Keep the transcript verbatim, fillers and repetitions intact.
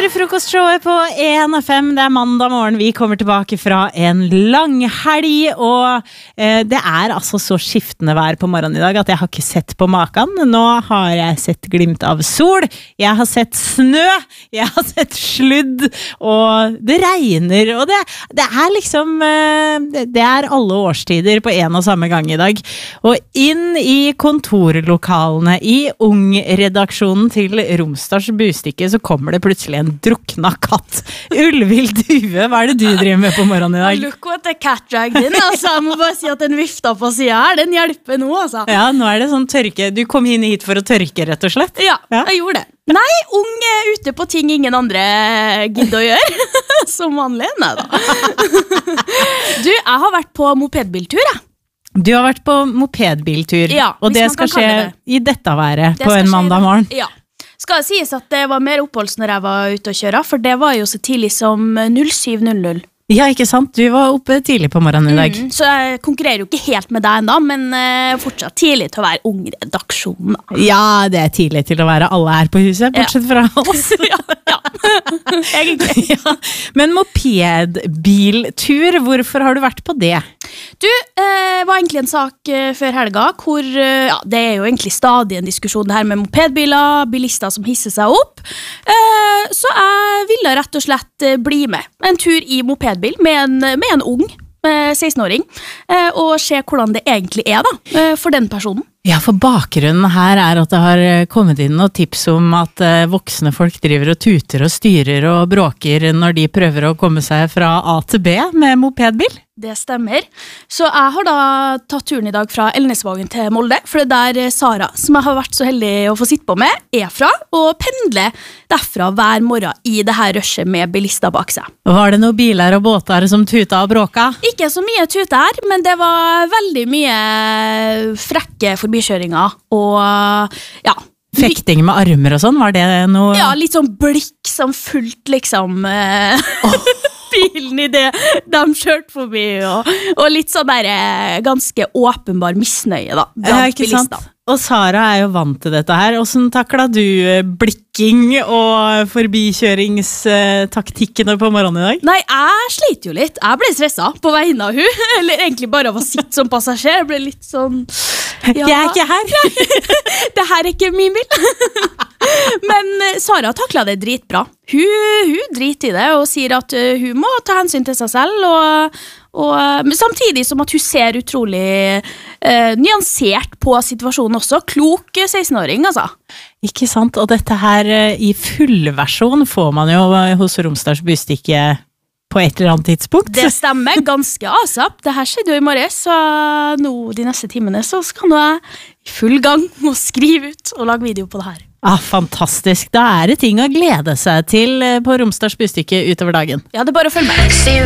hører frokostshowet på en av fem. Det er mandag morgen. Vi kommer tilbake fra en lang helg, og eh, det er altså så skiftende vær på morgenen i dag at jeg har ikke sett på maken. Nå har jeg sett glimt av sol, jeg har sett snø, jeg har sett sludd, og det regner, og det, det er liksom eh, det er alle årstider på en og samme gang i dag. Og inn i kontorlokalene i Ung-redaksjonen til Romsdals Bustikke så kommer det plutselig en drukna katt. Ulvild Due, hva er det du driver med på morgenen i dag? Look what the cat dragged in, altså. Jeg må bare si at den vifta på siden her, den hjelper nå, altså. Ja, nå er det sånn tørke. Du kom inn hit for å tørke, rett og slett? Ja, ja. Jeg gjorde det. Nei, ung er ute på ting ingen andre gidder å gjøre. Som vanlig, nei da. Du, jeg har vært på mopedbiltur, jeg. Du har vært på mopedbiltur, ja, og det skal skje det. I dette været på en mandag morgen. Ja. Skal det sies at det var mer oppholds når jeg var ute og kjøre, for det var jo så tidlig som syv null null. Ja, ikke sant? Du var oppe tidlig på morgenen i dag. Mm, så jeg konkurrerer jo ikke helt med deg enda, men uh, fortsatt tidlig til å være ung-redaksjon. Ja, det er tidlig til å være alle her på huset, bortsett fra oss. ja, ja. Egentlig. Ja. Men mopedbiltur, hvorfor har du vært på det? Du, eh, var egentlig en sak eh, før helga, hvor eh, ja, det er jo egentlig stadig en diskusjon det her med mopedbiler, bilister som hisser seg opp. Eh, så jeg ville rett og slett eh, bli med en tur i mopedbil med en, med en ung eh, seksten-åring, eh, og se hvordan det egentlig er da, eh, for den personen. Ja, for bakgrunnen her er at det har kommet inn noen tips om at uh, voksne folk driver og tuter og styrer og bråker når de prøver å komme seg fra A til B med mopedbil. Det stemmer. Så jeg har da tatt turen i dag fra Elnesvågen til Molde, for det er der Sara, som jeg har vært så heldig å få sitte på med, er fra, og pendler derfra hver morgen i det her rushet med bilister bak seg. Var det noen biler og båter som tuta og bråka? Ikke så mye tut her, men det var veldig mye frekke forbikjøringer, og ja. Fekting med armer og sånn, var det noe? Ja, litt sånn blikk som fullt liksom oh. bilen i det de kjørte forbi, og, og litt sånn der ganske åpenbar misnøye da, blant bilister. Og Sara er jo vant til dette her. Hvordan taklet du blikking og forbikjøringstaktikkene på morgenen i dag? Nei, jeg sliter jo litt. Jeg ble stresset på vegne av hun, eller egentlig bare av å sitte som passasjer. Jeg ble litt sånn... Ja, jeg er ikke her. Det her er ikke min bil. Men Sara taklet det dritbra. Hun, hun driter i det og sier at hun må ta hensyn til seg selv, og, og, men samtidig som at hun ser utrolig eh, nyansert på situasjonen også. Klok seksten-åring, altså. Ikke sant, og dette her i fullversjon får man jo hos Romsdals Bustikke på et eller annet tidspunkt. Det stemmer, ganske asap. Det her skjedde jo i morges, så nå de neste timene så skal jeg i full gang med å skrive ut og lage video på det her. Ah, fantastisk. Da er det ting å glede seg til på Romsdals Bustikke utover dagen. Ja, det er bare å følge med.